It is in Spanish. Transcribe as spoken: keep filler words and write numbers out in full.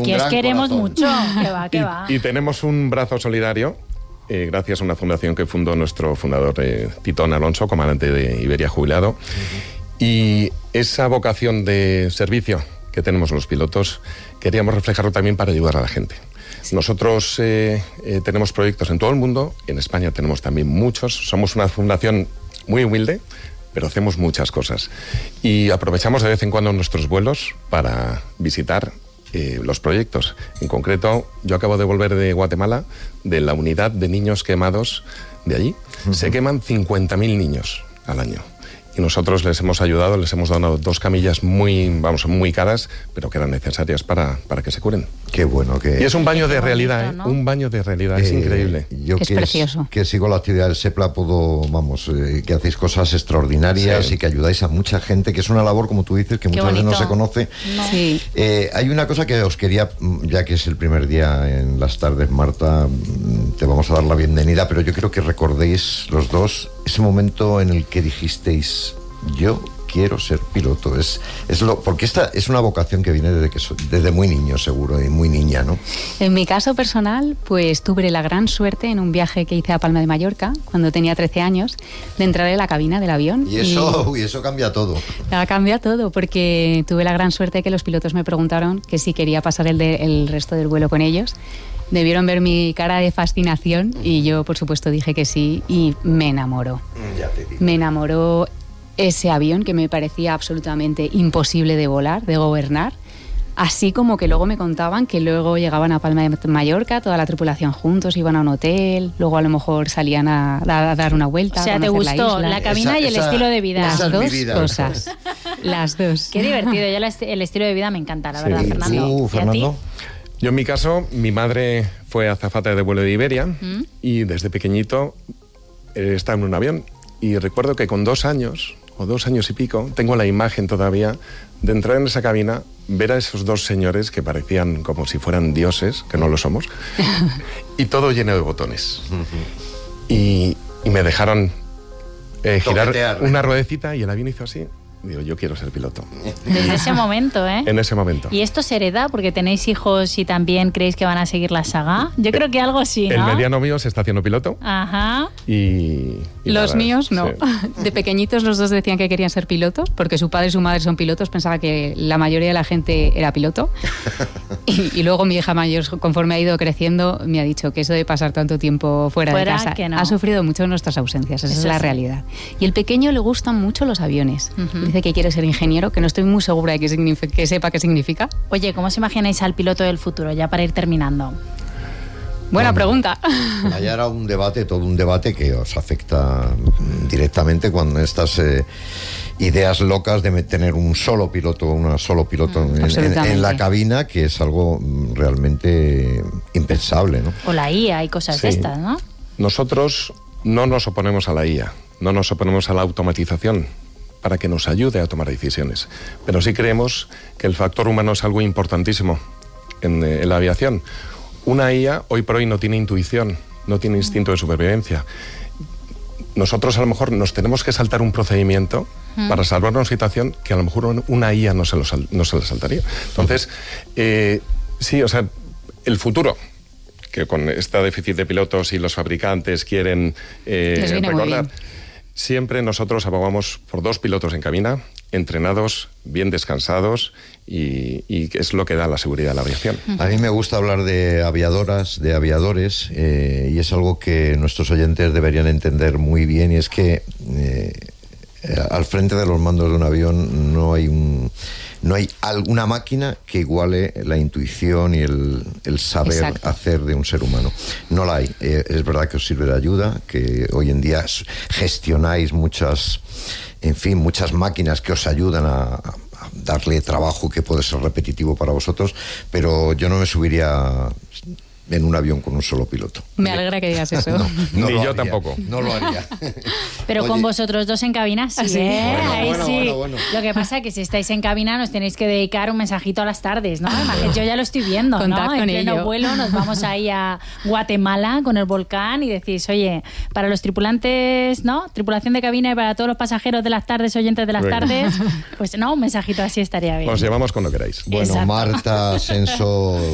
aquí os queremos corazón. mucho. Que va, que y, va. Y tenemos un brazo solidario, eh, gracias a una fundación que fundó nuestro fundador, eh, Titón Alonso, comandante de Iberia jubilado. Uh-huh. Y esa vocación de servicio que tenemos los pilotos, queríamos reflejarlo también para ayudar a la gente. Sí. Nosotros eh, eh, tenemos proyectos en todo el mundo, en España tenemos también muchos, somos una fundación muy humilde, pero hacemos muchas cosas. Y aprovechamos de vez en cuando nuestros vuelos para visitar eh, los proyectos. En concreto, yo acabo de volver de Guatemala, de la unidad de niños quemados de allí. Uh-huh. Se queman cincuenta mil niños al año. Y nosotros les hemos ayudado, les hemos donado dos camillas muy, vamos, muy caras, pero que eran necesarias para, para que se curen. Qué bueno que... Y es un baño de realidad, bonito, ¿no? ¿eh? Un baño de realidad, eh, es increíble. Yo es que precioso. Es, que sigo la actividad del SEPLA, puedo, vamos, eh, que hacéis cosas extraordinarias, sí. Y que ayudáis a mucha gente, que es una labor, como tú dices, que Qué muchas bonito. veces no se conoce. No. Sí. Eh, hay una cosa que os quería, ya que es el primer día en las tardes, Marta, te vamos a dar la bienvenida, pero yo quiero que recordéis los dos ese momento en el que dijisteis: yo quiero ser piloto. Es, es lo, porque esta es una vocación que viene desde, que so, desde muy niño, seguro, y muy niña, ¿no? En mi caso personal, pues tuve la gran suerte en un viaje que hice a Palma de Mallorca, cuando tenía trece años, de entrar en la cabina del avión. Y eso, y... y eso cambia todo. Cambia todo, porque tuve la gran suerte que los pilotos me preguntaron que si quería pasar el, de, el resto del vuelo con ellos. Debieron ver mi cara de fascinación y yo, por supuesto, dije que sí, y me enamoró. Ya te digo. Me enamoró ese avión que me parecía absolutamente imposible de volar, de gobernar, así como que luego me contaban que luego llegaban a Palma de Mallorca, toda la tripulación juntos, iban a un hotel, luego a lo mejor salían a, a dar una vuelta. O sea, ¿te gustó la, la cabina esa, y el esa, estilo de vida? Las dos cosas, las dos. Qué divertido, yo la, el estilo de vida me encanta, la sí. verdad, Fernando. Uh, ¿Fernando? Yo en mi caso, mi madre fue azafata de vuelo de Iberia ¿Mm? y desde pequeñito eh, estaba en un avión y recuerdo que con dos años... o dos años y pico, tengo la imagen todavía de entrar en esa cabina, ver a esos dos señores que parecían como si fueran dioses, que no lo somos, y todo lleno de botones. y, y me dejaron eh, girar Toquetear. una ruedecita y el avión hizo así. Digo, yo quiero ser piloto. Desde ese momento, ¿eh? En ese momento. ¿Y esto se hereda porque tenéis hijos y también creéis que van a seguir la saga? Yo creo que algo sí, ¿no? El mediano mío se está haciendo piloto. Ajá. Y... y los nada, míos no. Sí. De pequeñitos los dos decían que querían ser pilotos, porque su padre y su madre son pilotos, pensaba que la mayoría de la gente era piloto. y, y luego mi hija mayor, conforme ha ido creciendo, me ha dicho que eso de pasar tanto tiempo fuera, fuera de casa que no. ha sufrido mucho nuestras ausencias, esa eso es la sí. realidad. Y el pequeño le gustan mucho los aviones. Uh-huh. Dice que quiere ser ingeniero, que no estoy muy segura de que, significa, que sepa qué significa. Oye, ¿cómo os imagináis al piloto del futuro, ya para ir terminando? Buena bueno, pregunta. Allá era un debate, todo un debate que os afecta directamente cuando estas eh, ideas locas de tener un solo piloto, una solo piloto mm, en, en, en la cabina, que es algo realmente impensable, ¿no? O la I A y cosas sí. de estas, ¿no? Nosotros no nos oponemos a la I A, no nos oponemos a la automatización para que nos ayude a tomar decisiones, pero sí creemos que el factor humano es algo importantísimo en, en la aviación. Una I A hoy por hoy no tiene intuición, no tiene instinto de supervivencia. Nosotros a lo mejor nos tenemos que saltar un procedimiento mm. para salvar una situación que a lo mejor una I A no se, lo sal, no se lo saltaría. Entonces, eh, sí, o sea, el futuro, que con este déficit de pilotos y los fabricantes quieren eh, recordar, siempre nosotros abogamos por dos pilotos en cabina, entrenados, bien descansados, y, y es lo que da la seguridad a la aviación. A mí me gusta hablar de aviadoras, de aviadores, eh, y es algo que nuestros oyentes deberían entender muy bien, y es que eh, al frente de los mandos de un avión no hay un... no hay alguna máquina que iguale la intuición y el, el saber Exacto. hacer de un ser humano. No la hay. Eh, es verdad que os sirve de ayuda, que hoy en día gestionáis muchas, en fin, muchas máquinas que os ayudan a, a darle trabajo que puede ser repetitivo para vosotros, pero yo no me subiría en un avión con un solo piloto. Me alegra que digas eso. No, no Ni yo haría, tampoco. No lo haría. Pero Oye, con vosotros dos en cabina sí, sí. ¿eh? Bueno, Ahí bueno, sí. bueno, bueno. Lo que pasa es que si estáis en cabina nos tenéis que dedicar un mensajito a las tardes, ¿no? Imagínate, yo ya lo estoy viendo, Contad ¿no? En con pleno ello. vuelo nos vamos ahí a Guatemala con el volcán y decís, oye, para los tripulantes, ¿no? Tripulación de cabina y para todos los pasajeros de las tardes, oyentes de las Venga. tardes, pues no, un mensajito así estaría bien. Os llevamos cuando queráis. Bueno, Exacto. Marta Ascenso,